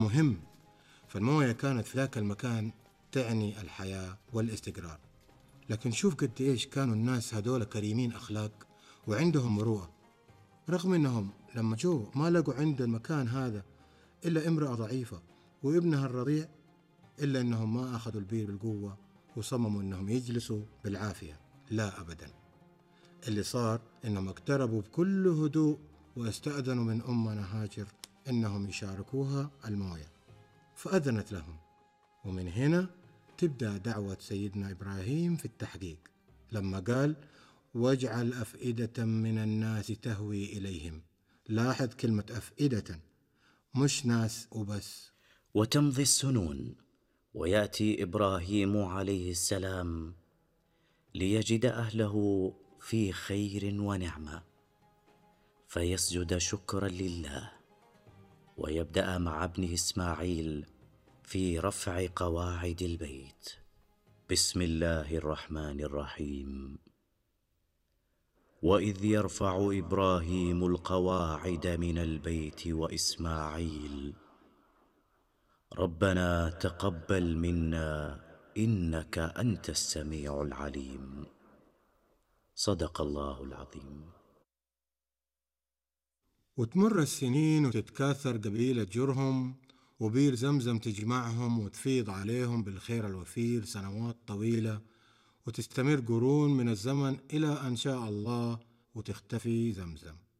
مهم. فالموية كانت في ذاك المكان تعني الحياة والاستقرار. لكن شوف قد إيش كانوا الناس هدول كريمين أخلاق وعندهم مروءة، رغم أنهم لما جو ما لقوا عند المكان هذا إلا امرأة ضعيفة وابنها الرضيع، إلا أنهم ما أخذوا البير بالقوة وصمموا أنهم يجلسوا بالعافية. لا أبدا، اللي صار أنهم اقتربوا بكل هدوء واستأذنوا من أمنا هاجر أنهم يشاركوها الموية، فأذنت لهم. ومن هنا تبدأ دعوة سيدنا إبراهيم في التحقيق لما قال: واجعل أفئدة من الناس تهوي إليهم. لاحظ كلمة أفئدة، مش ناس وبس. وتمضي السنون ويأتي إبراهيم عليه السلام ليجد أهله في خير ونعمة، فيسجد شكرا لله ويبدأ مع ابنه إسماعيل في رفع قواعد البيت. بسم الله الرحمن الرحيم. وإذ يرفع إبراهيم القواعد من البيت وإسماعيل ربنا تقبل منا إنك أنت السميع العليم. صدق الله العظيم. وتمر السنين وتتكاثر قبيلة جرهم، وبير زمزم تجمعهم وتفيض عليهم بالخير الوفير سنوات طويلة، وتستمر قرون من الزمن إلى أن شاء الله وتختفي زمزم.